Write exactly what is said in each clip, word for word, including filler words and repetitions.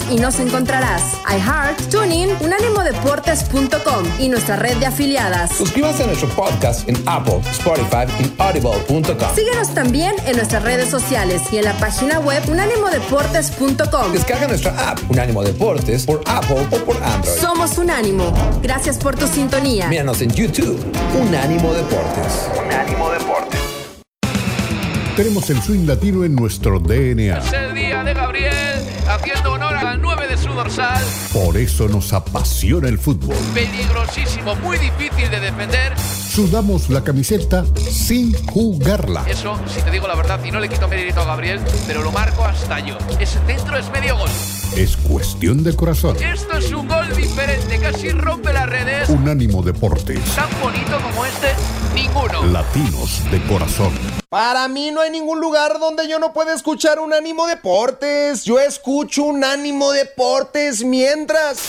y nos encontrarás. iHeart, TuneIn, unánimo deportes punto com y nuestra red de afiliadas. Suscríbanse a nuestro podcast en Apple, Spotify y audible punto com. Síguenos también en nuestras redes sociales y en la página web unánimo deportes punto com. Descarga nuestra app Unánimo Deportes por Apple o por Android. Somos Unánimo. Gracias por tu sintonía. Míranos en YouTube, Unánimo Deportes. Unánimo Deportes. Tenemos el swing latino en nuestro D N A. Es el día de Gabriel, haciendo honor al nueve de su dorsal. Por eso nos apasiona el fútbol. Peligrosísimo, muy difícil de defender. Sudamos la camiseta sin jugarla. Eso, si te digo la verdad, y no le quito mérito a Gabriel, pero lo marco hasta yo. Ese centro es medio gol. Es cuestión de corazón. Esto es un gol diferente, casi rompe las redes. Unánimo Deportes. Tan bonito como este, ninguno. Latinos de corazón. Para mí no hay ningún lugar donde yo no pueda escuchar Unánimo Deportes. Yo escucho Unánimo Deportes mientras...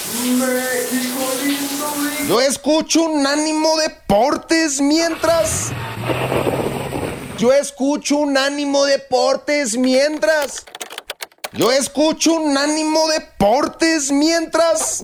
Yo escucho Unánimo Deportes mientras... Yo escucho Unánimo Deportes mientras... Yo escucho Unánimo Deportes mientras...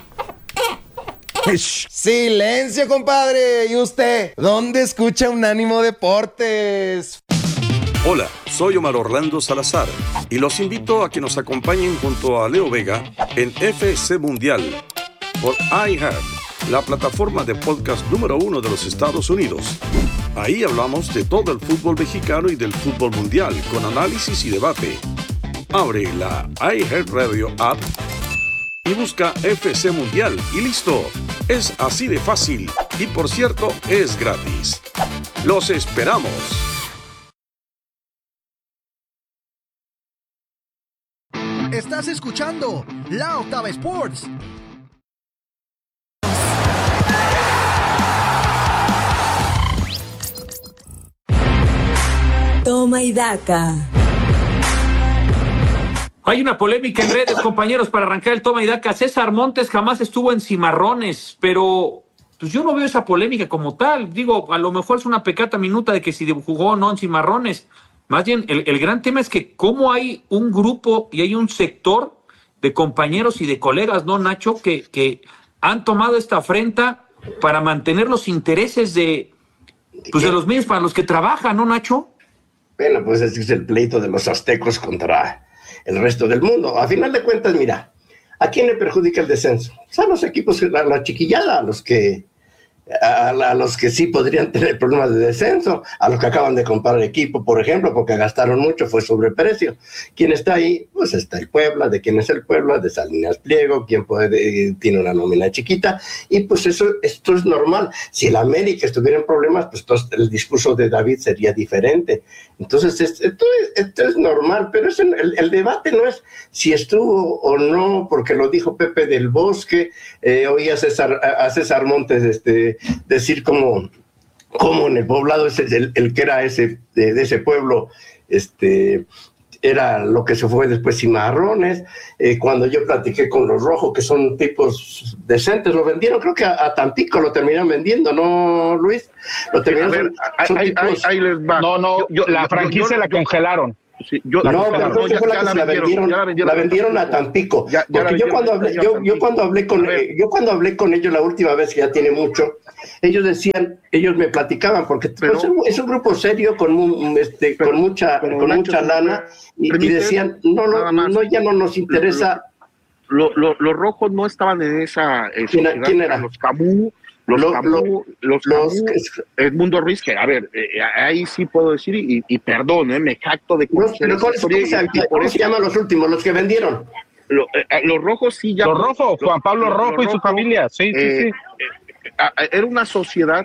Silencio, compadre. ¿Y usted? ¿Dónde escucha Unánimo Deportes? Hola, soy Omar Orlando Salazar y los invito a que nos acompañen junto a Leo Vega en F C Mundial por iHeart, la plataforma de podcast número uno de los Estados Unidos. Ahí hablamos de todo el fútbol mexicano y del fútbol mundial con análisis y debate. Abre la iHeartRadio app y busca F C Mundial y listo. Es así de fácil y, por cierto, es gratis. ¡Los esperamos! Estás escuchando La Octava Sports. Toma y daca. Hay una polémica en redes, compañeros, para arrancar el toma y daca. César Montes jamás estuvo en Cimarrones, pero pues yo no veo esa polémica como tal. Digo, a lo mejor es una pecata minuta de que si jugó o no en Cimarrones. Más bien, el, el gran tema es que cómo hay un grupo y hay un sector de compañeros y de colegas, ¿no, Nacho?, que, que han tomado esta afrenta para mantener los intereses de, pues, de los medios para los que trabajan, ¿no, Nacho? Bueno, pues ese es el pleito de los aztecos contra el resto del mundo. A final de cuentas, mira, ¿a quién le perjudica el descenso? O sea, a los equipos, a la chiquillada, a los que a, a los que sí podrían tener problemas de descenso, a los que acaban de comprar equipo, por ejemplo, porque gastaron mucho, fue sobreprecio. ¿Quién está ahí? Pues está el Puebla. ¿De quién es el Puebla? De Salinas Pliego. ¿Quién puede, tiene una nómina chiquita? Y pues eso, esto es normal. Si el América estuviera en problemas, pues todo, el discurso de David sería diferente. Entonces, esto es, esto es normal, pero es el, el debate no es si estuvo o no, porque lo dijo Pepe del Bosque. Eh, oí a César, a César Montes este, decir como, como en el poblado ese, el, el que era ese de, de ese pueblo, este, era lo que se fue después Cimarrones. Eh, cuando yo platiqué con los Rojos, que son tipos decentes, lo vendieron, creo que a, a Tampico lo terminaron vendiendo, ¿no, Luis? Lo terminaron, a ver, son, son ahí, tipos... ahí, ahí les va. No, no, yo, yo, la franquicia yo, la congelaron. Sí, yo, no, la pero ya, fue la ya que la se la vendieron, la vendieron, la vendieron a Tampico. Ya, ya porque yo cuando hablé, yo, yo cuando hablé con eh, yo cuando hablé con ellos la última vez, que ya tiene mucho, ellos decían, ellos me platicaban, porque pero, pues, es un grupo serio con un, este, pero, con mucha, con Nacho, mucha lana, y, y decían, no, no, no, ya no nos interesa. Lo, lo, los Rojos no estaban en esa eh, ¿Quién, ¿quién era? Los Camus. Los lo, Camus, lo, los, los Camus, Edmundo Ruiz, que a ver, eh, ahí sí puedo decir, y, y perdón, eh, me jacto de conocer los, ¿cómo, ¿cómo, se, ¿cómo se llaman los últimos, los que vendieron? Lo, eh, los Rojos sí ya... Los Rojos, Juan Pablo Rojo y Rojo, su familia, sí, sí, eh, sí. Eh, eh, era una sociedad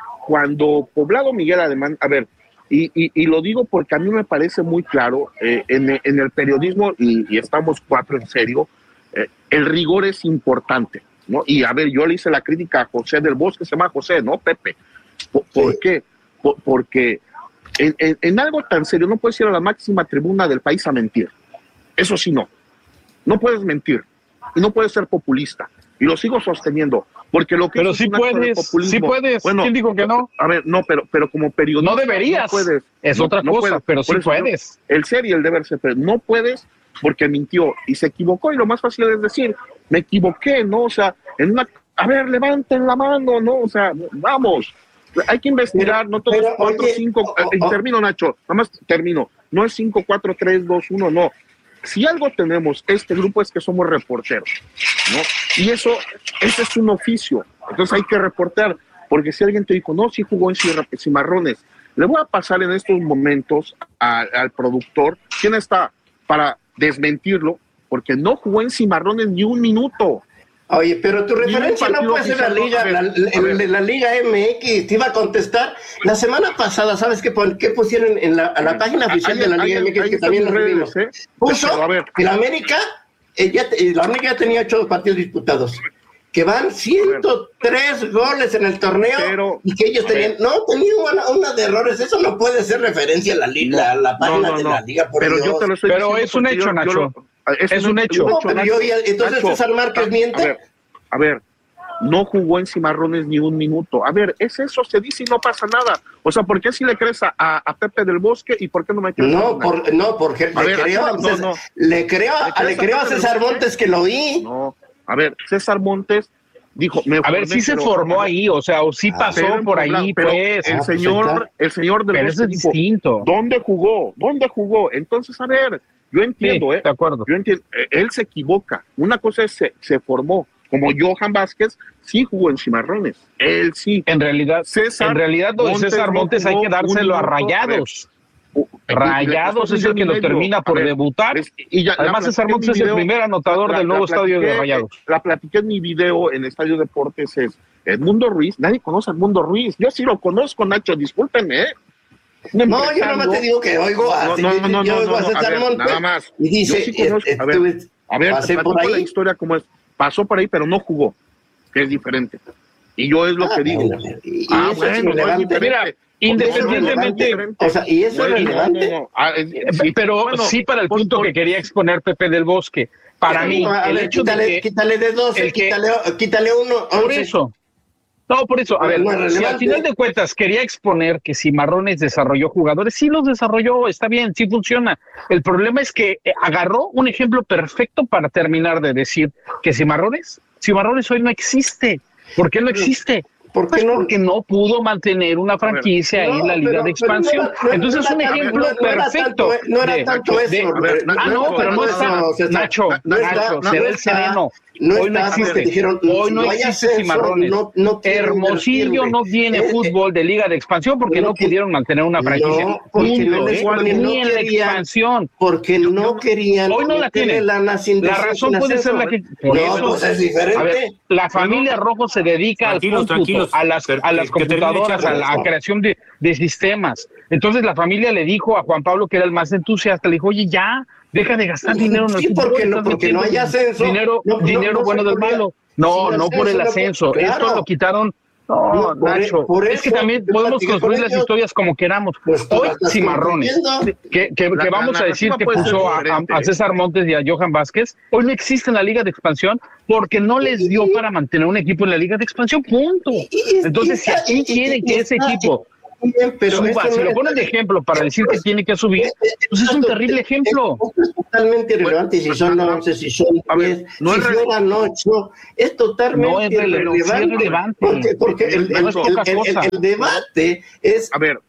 cuando Poblado Miguel Alemán, a ver, y, y, y lo digo porque a mí me parece muy claro, eh, en, en el periodismo, y, y estamos cuatro en serio, eh, el rigor es importante. ¿No? Y a ver, yo le hice la crítica a José del Bosque, se llama José, ¿no? Pepe. ¿Por, sí. ¿por qué? Por, porque en, en, en algo tan serio no puedes ir a la máxima tribuna del país a mentir. Eso sí, no. No puedes mentir. Y no puedes ser populista. Y lo sigo sosteniendo. Porque lo que pero sí puedes, sí puedes. Bueno, ¿quién dijo que no? A ver, no, pero, pero como periodista. No deberías. No puedes, es no, otra no cosa, puedes. pero sí eso, puedes. No, el ser y el deber ser, pero no puedes porque mintió y se equivocó, y lo más fácil es decir, me equivoqué, ¿no? O sea, en una, a ver, levanten la mano, ¿no? O sea, vamos, hay que investigar, no todo es cuatro, cinco, eh, termino, Nacho, nada más termino, no es cinco, cuatro, tres, dos, uno, no. Si algo tenemos, este grupo, es que somos reporteros, ¿no? Y eso, ese es un oficio, entonces hay que reportar, porque si alguien te dijo, no, sí jugó en Cimarrones, le voy a pasar en estos momentos a, al productor, ¿quién está para desmentirlo? Porque no jugó en Cimarrones ni un minuto. Oye, pero tu referencia no puede ser la Liga, la, la, la Liga M X. Te iba a contestar. La semana pasada, ¿sabes qué, qué pusieron en la, a la página oficial de la Liga M X? Que también lo vimos. ¿eh? Puso que la América, eh, ya, la América ya tenía ocho partidos disputados. Que van ciento tres goles en el torneo, pero, y que ellos tenían, no, tenían una, una de errores. Eso no puede ser referencia a la, li, la, la página no, no, de la Liga, por pero Dios. Yo te lo estoy pero es un hecho, yo, Nacho. Yo lo, es, es un, un hecho. No, pero yo, entonces Nacho, César Márquez miente. A ver, a ver, no jugó en Cimarrones ni un minuto. A ver, es eso, se dice y no pasa nada. O sea, ¿por qué si le crees a, a Pepe del Bosque y por qué no me crees no, a por, no, porque le, ver, creo, no, César, no. le creo, le le creo a César Montes que lo vi. No, a ver, César Montes dijo, me a ver, sí se formó ahí, o sea, o sí pasó ah, por ahí, pues. El señor, el señor del Pero eso es dijo, distinto. ¿Dónde jugó? ¿Dónde jugó? Entonces, a ver, yo entiendo, sí, ¿eh? De acuerdo. Yo entiendo, él se equivoca. Una cosa es se, se formó, como Johan Vázquez, sí jugó en Cimarrones. Él sí. En realidad, César, en realidad, don Montes César Montes no hay que dárselo a Rayados. A Rayados es el que lo termina por ver, debutar. Y ya, además, César Montes es el primer anotador la, del nuevo la estadio de Rayados. La platiqué en mi video en Estadio Deportes, es Edmundo Ruiz. Nadie conoce a Edmundo Ruiz. Yo sí lo conozco, Nacho, discúlpenme, ¿eh? No, no yo nomás te digo que oigo a, no, no, no, yo, yo no, oigo no, a César no, a ver, Montes nada más. Y dice, sí conozco, a ver, estuve, a ver pasé por ahí. La historia como es, pasó por ahí, pero no jugó, que es diferente. Y yo es lo ah, que digo. Bueno, y, ah, y bueno, no es diferente. Mira, independientemente, o sea, y eso bueno, es relevante, no, no, ah, es, sí, pero bueno, sí para el punto por, que quería exponer Pepe del Bosque. Para sí, mí, a el ver, hecho quítale, de que quítale de doce, que, quítale, quítale uno. Por once. Eso. No, por eso, a ver, no si al final de cuentas quería exponer que Cimarrones desarrolló jugadores, sí los desarrolló, está bien, sí funciona. El problema es que agarró un ejemplo perfecto para terminar de decir que Cimarrones, Cimarrones hoy no existe. ¿Por qué no existe? ¿Por qué pues no? Porque no pudo mantener una franquicia ver, no, en la Liga pero, de Expansión. No, no, Entonces es no un ejemplo no, perfecto. No era tanto, no era tanto de, eso. De, ver, ah, no, no pero no está. Eso, Nacho, no está, Nacho, no, será el sereno. No hoy no está, existe. Dijeron, hoy no existe Cimarrones. No, no Hermosillo no tiene eh, fútbol de Liga de Expansión porque no, no pudieron mantener una franquicia. No, porque Punto, no les, ¿eh? porque Ni no en la querían, expansión. Porque no querían. Hoy no la tienen. La, la razón puede ser la que. Por no, eso, pues es diferente. A ver, la familia Rojo se dedica al cómputo, a las, a las computadoras, a la creación de, de sistemas. Entonces la familia le dijo a Juan Pablo, que era el más entusiasta, le dijo, oye, ya, deja de gastar dinero en el sí, fútbol. Porque no, porque no hay ascenso. Dinero, no, dinero no, no bueno del malo. No, no por el ascenso. Claro. Esto lo quitaron. No, no por Nacho, por es eso, que también podemos construir las historias como queramos. Pues hoy Cimarrones, que, que, la, que vamos la, la, a decir que puso a, a César Montes y a Johan Vázquez, hoy no existe en la Liga de Expansión porque no les dio para mantener un equipo en la Liga de Expansión, punto. Entonces, si aquí quieren que ese equipo bien, pero suba, si no lo ponen de ejemplo para decir que tiene que subir, pues es un terrible ejemplo. Es totalmente irrelevante si son once, si son diez, no si fueran ocho, es totalmente no es relevante, irrelevante. Es relevante. Porque, porque el, el, el, el, el, el debate es, a ver,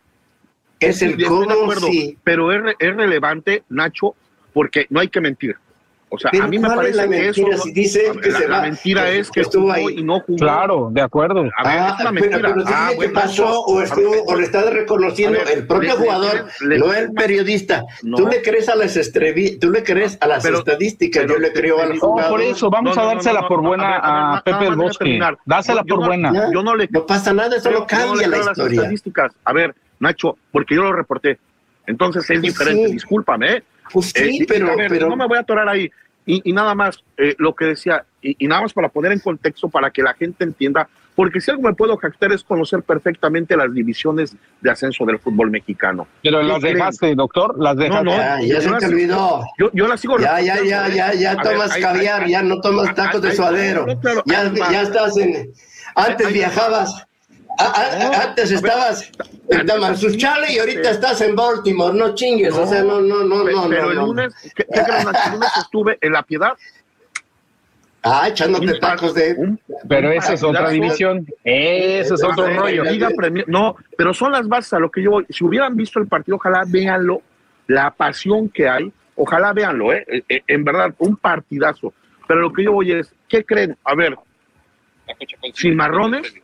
es el cómo sí. Pero es, re, es relevante, Nacho, porque no hay que mentir. O sea, a mí me parece que eso si dice que la, se la va, mentira que es que estuvo ahí y no jugó. Claro, de acuerdo. A ver, ah, es una pero, mentira. pero ah, que bueno, pasó o estuvo ver, o le está reconociendo ver, el propio le, jugador, le, le, no el periodista. No. Tú le crees a las estrevi, tú le crees a las pero, estadísticas, pero, yo le creo a los no, jugadores. Por eso vamos no, no, a dársela no, no, por buena a, a, a Pepe del Bosque. Dásela por no, buena. Yo no le no pasa nada, eso no cambia la historia. Estadísticas. A ver, Nacho, porque yo lo reporté. Entonces es diferente, discúlpame. Pues sí, pero no me voy a atorar ahí. Y, y nada más, eh, lo que decía, y, y nada más para poner en contexto, para que la gente entienda, porque si algo me puedo jactar es conocer perfectamente las divisiones de ascenso del fútbol mexicano. Pero las dejaste, creen? Doctor, las dejaste. No, no, ya, ya se te olvidó. Yo, yo las sigo. Ya, ya, ya, ya, ya tomas ver, caviar, hay, ya no tomas tacos hay, de suadero. Hay, ya, ya estás en... Antes hay, viajabas... a, a, antes estabas en Tamaulipas y ahorita estás en Baltimore, no chingues, no, o sea, no, no, no, pero no. Pero no, el no. lunes, ¿qué, qué gran el lunes estuve en La Piedad? Ah, echándote tacos de... Un, pero esa es otra división, ese es otro rollo. Liga Premier, no, pero son las bases a lo que yo voy. Si hubieran visto el partido, ojalá véanlo, la pasión que hay, ojalá véanlo, ¿eh? En verdad, un partidazo. Pero lo que yo voy es, ¿qué creen? A ver, Cimarrones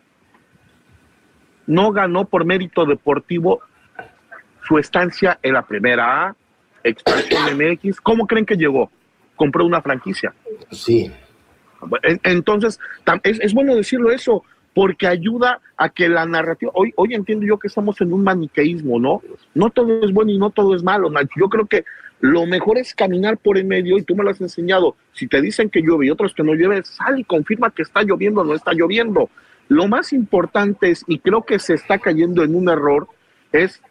no ganó por mérito deportivo su estancia en la primera A, Expansión M X. ¿Cómo creen que llegó? Compró una franquicia. Sí. Entonces, es, es bueno decirlo eso, porque ayuda a que la narrativa, hoy, hoy entiendo yo que estamos en un maniqueísmo, ¿no? No todo es bueno y no todo es malo, Nacho. Yo creo que lo mejor es caminar por el medio, y tú me lo has enseñado. Si te dicen que llueve y otros que no llueve, sal y confirma que está lloviendo o no está lloviendo. Lo más importante es, y creo que se está cayendo en un error, es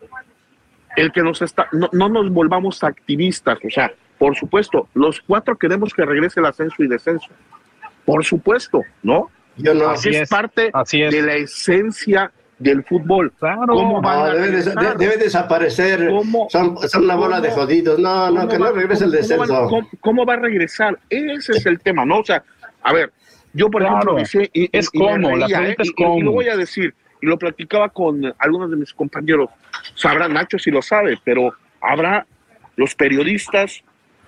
el que nos está, no, no nos volvamos activistas. O sea, por supuesto, los cuatro queremos que regrese el ascenso y descenso. Por supuesto, ¿no? Yo no. Así es, es parte así es. de la esencia del fútbol. Claro. ¿Cómo van no, a debe, de, debe desaparecer. Son, son una bola de jodidos. No, no, que no regrese el descenso. ¿Cómo, van, cómo, ¿Cómo va a regresar? Ese es el tema, ¿no? O sea, a ver, yo por claro. ejemplo decía, y, es y, cómo, y reía, la pregunta ¿eh? es y, cómo. y lo voy a decir, y lo platicaba con algunos de mis compañeros. Sabrá Nacho si lo sabe, pero habrá los periodistas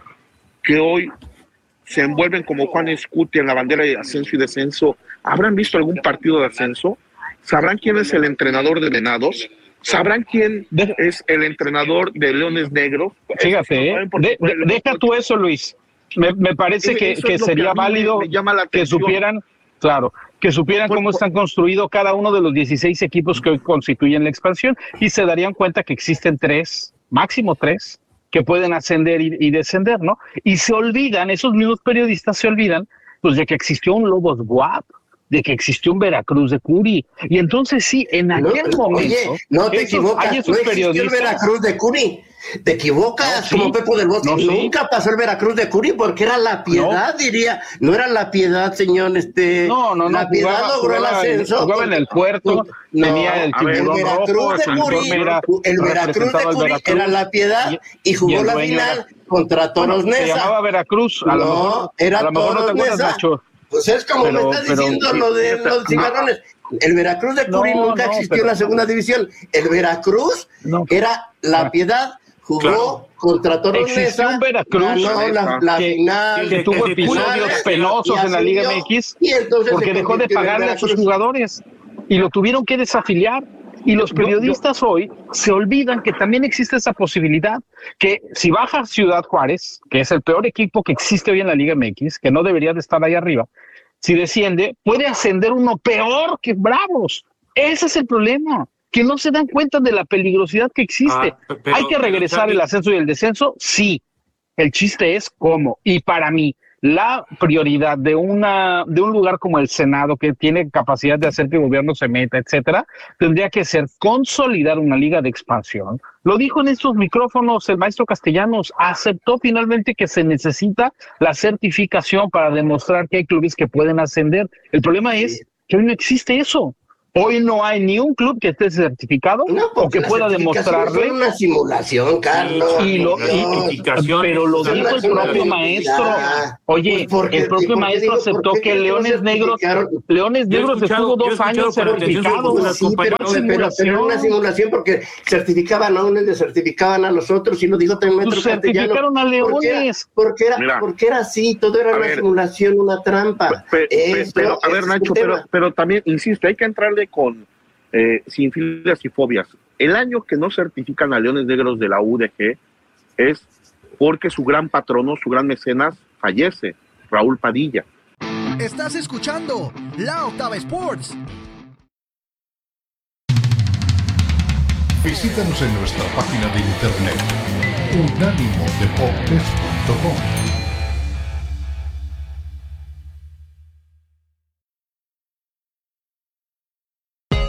que hoy se envuelven como Juan Escuti en la bandera de ascenso y descenso. ¿Habrán visto algún partido de ascenso? ¿Sabrán quién es el entrenador de Venados? ¿Sabrán quién de, es el entrenador de Leones Negros? Fíjate, ¿eh? de, de, deja tú eso, Luis. Me, me parece que, que sería que válido me, me que supieran, claro, que supieran por, cómo por, están construidos cada uno de los dieciséis equipos que hoy constituyen la expansión, y se darían cuenta que existen tres, máximo tres, que pueden ascender y, y descender, ¿no? Y se olvidan, esos mismos periodistas se olvidan, pues, de que existió un Lobos B U A P, de que existió un Veracruz de Curi. Y entonces sí, en aquel no, momento... Oye, no te esos, equivocas, no existió el Veracruz de Curi. Te equivocas, no, sí, como Pepo del Bosque. No, nunca sí. pasó el Veracruz de Curi porque era La Piedad, no. diría. No era La Piedad, señor. Este, no, no, no. La Piedad jugaba, logró jugaba, el ascenso. Jugaba en el puerto, no, tenía el tiburón el Veracruz rojo, de Curi, era, el Veracruz de Curi Veracruz, era La Piedad y, y jugó y la final era, contra Toros Neza. Se llamaba Veracruz, a lo no, mejor, era a lo mejor Toros no te acuerdas, Neza. Nacho. Pues es como pero, me estás pero, diciendo pero, lo de los cimarrones. El Veracruz de Curi no, nunca no, existió pero, en la segunda división. El Veracruz no, era La Piedad, jugó claro. contra Toros Neza, un Veracruz ganó la, la que, final. Que, que tuvo episodios penosos en la Liga M X porque dejó de pagarle a sus jugadores y lo tuvieron que desafiliar. Y los periodistas yo, yo, hoy se olvidan que también existe esa posibilidad, que si baja Ciudad Juárez, que es el peor equipo que existe hoy en la Liga M X, que no debería de estar ahí arriba, si desciende, puede ascender uno peor que Bravos. Ese es el problema, que no se dan cuenta de la peligrosidad que existe. Ah, pero, ¿hay que regresar pero, el ascenso y el descenso? Sí. El chiste es cómo. Y para mí, la prioridad de una de un lugar como el Senado, que tiene capacidad de hacer que el gobierno se meta, etcétera, tendría que ser consolidar una liga de expansión. Lo dijo en estos micrófonos el maestro Castellanos, aceptó finalmente que se necesita la certificación para demostrar que hay clubes que pueden ascender. El problema es que hoy no existe eso. Hoy no hay ni un club que esté certificado no, o que pueda demostrarle. Es una simulación, Carlos. Y lo, y, pero lo dijo el propio maestro. Oye, pues el propio maestro digo, aceptó que Leones Negros, Leones Negros estuvo dos años certificados. Sí, pero, pero, pero era una simulación porque certificaban a unos, certificaban a los otros, y lo dijo también pues certificaron a Leones. Porque era, Mira, porque era así, todo era una ver, simulación, una trampa. Pero, Esto, pero a ver, Nacho, pero, pero también, insisto, hay que entrarle con eh, sin filias y fobias. El año que no certifican a Leones Negros de la U D G es porque su gran patrono, su gran mecenas, fallece, Raúl Padilla. Estás escuchando La Octava Sports. Visítanos en nuestra página de internet unánimo deportes punto com.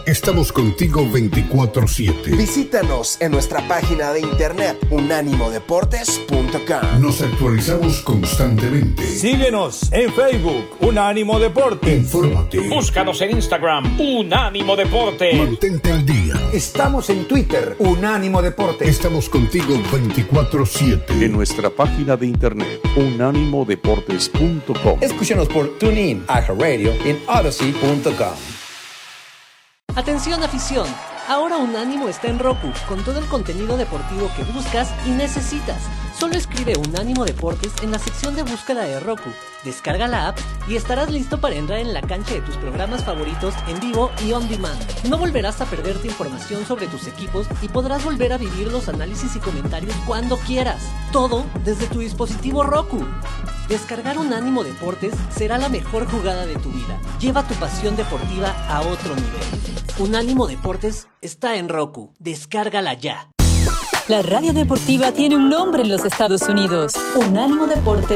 Estamos contigo veinticuatro siete. Visítanos en nuestra página de internet unánimo deportes punto com. Nos actualizamos constantemente. Síguenos en Facebook, Unánimo Deportes. Infórmate. Búscanos en Instagram, Unánimo Deportes. Mantente al día. Estamos en Twitter, Unánimo Deportes. Estamos contigo veinticuatro siete. En nuestra página de internet, unánimo deportes punto com. Escúchanos por TuneIn, iHeartRadio y en Odyssey punto com. Atención afición, ahora Unánimo está en Roku, con todo el contenido deportivo que buscas y necesitas. Solo escribe Unánimo Deportes en la sección de búsqueda de Roku, descarga la app y estarás listo para entrar en la cancha de tus programas favoritos en vivo y on demand. No volverás a perderte información sobre tus equipos y podrás volver a vivir los análisis y comentarios cuando quieras. Todo desde tu dispositivo Roku. Descargar Unánimo Deportes será la mejor jugada de tu vida. Lleva tu pasión deportiva a otro nivel. Unánimo Deportes está en Roku. Descárgala ya. La radio deportiva tiene un nombre en los Estados Unidos. Unánimo Deportes.